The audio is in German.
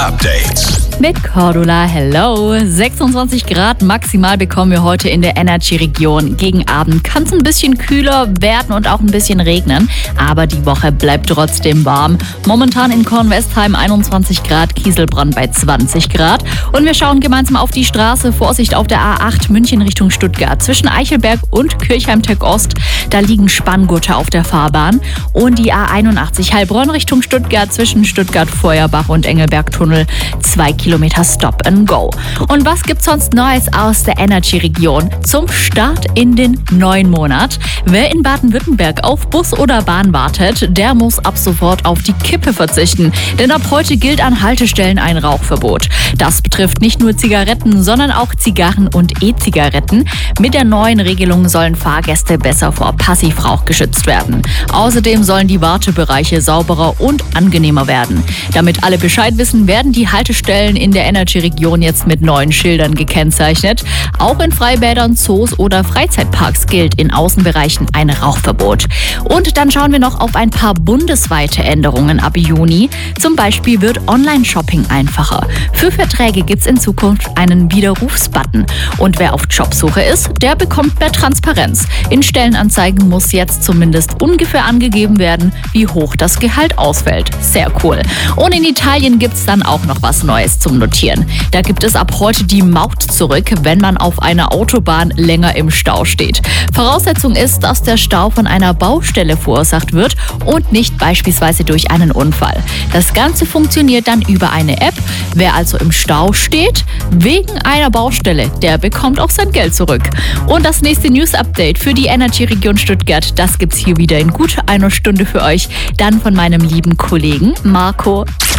Update. Mit Cordula, hello. 26 Grad maximal bekommen wir heute in der Energy-Region. Gegen Abend kann es ein bisschen kühler werden und auch ein bisschen regnen. Aber die Woche bleibt trotzdem warm. Momentan in Kornwestheim 21 Grad, Kieselbronn bei 20 Grad. Und wir schauen gemeinsam auf die Straße. Vorsicht auf der A8 München Richtung Stuttgart. Zwischen Eichelberg und Kirchheim-Teck-Ost. Da liegen Spanngurte auf der Fahrbahn. Und die A81 Heilbronn Richtung Stuttgart zwischen Stuttgart-Feuerbach und Engelberg-Tunnel. 2 Kilometer Stop and Go. Und was gibt's sonst Neues aus der Energy-Region zum Start in den neuen Monat? Wer in Baden-Württemberg auf Bus oder Bahn wartet, der muss ab sofort auf die Kippe verzichten. Denn ab heute gilt an Haltestellen ein Rauchverbot. Das betrifft nicht nur Zigaretten, sondern auch Zigarren und E-Zigaretten. Mit der neuen Regelung sollen Fahrgäste besser vor Passivrauch geschützt werden. Außerdem sollen die Wartebereiche sauberer und angenehmer werden. Damit alle Bescheid wissen, werden die Haltestellen in der Energy-Region jetzt mit neuen Schildern gekennzeichnet. Auch in Freibädern, Zoos oder Freizeitparks gilt in Außenbereichen ein Rauchverbot. Und dann schauen wir noch auf ein paar bundesweite Änderungen ab Juni. Zum Beispiel wird Online-Shopping einfacher. Für Verträge gibt es in Zukunft einen Widerrufsbutton. Und wer auf Jobsuche ist, der bekommt mehr Transparenz. In Stellenanzeigen muss jetzt zumindest ungefähr angegeben werden, wie hoch das Gehalt ausfällt. Sehr cool. Und in Italien gibt es dann auch noch was Neues zum Notieren. Da gibt es ab heute die Maut zurück, wenn man auf einer Autobahn länger im Stau steht. Voraussetzung ist, dass der Stau von einer Baustelle verursacht wird und nicht beispielsweise durch einen Unfall. Das Ganze funktioniert dann über eine App. Wer also im Stau steht, wegen einer Baustelle, der bekommt auch sein Geld zurück. Und das nächste News-Update für die Energy-Region Stuttgart, das gibt's hier wieder in gut einer Stunde für euch. Dann von meinem lieben Kollegen Marco.